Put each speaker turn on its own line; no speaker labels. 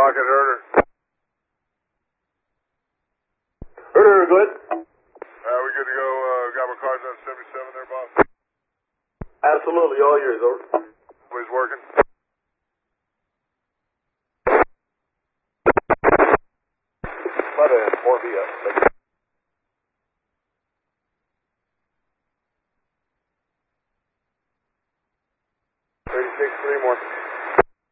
Rocket Herder.
Herder, good?
We good to go, got my cars on 77 there, boss?
Absolutely, all yours, over.
Always working?
About a 4B up.